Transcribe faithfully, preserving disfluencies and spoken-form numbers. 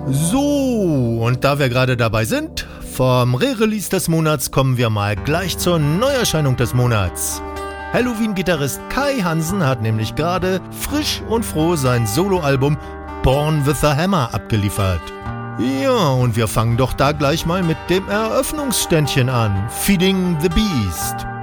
So, und da wir gerade dabei sind, vom Re-Release des Monats kommen wir mal gleich zur Neuerscheinung des Monats. Helloween-Gitarrist Kai Hansen hat nämlich gerade frisch und froh sein Soloalbum Born with a Hammer abgeliefert. Ja, und wir fangen doch da gleich mal mit dem Eröffnungsständchen an, Feeding the Beast.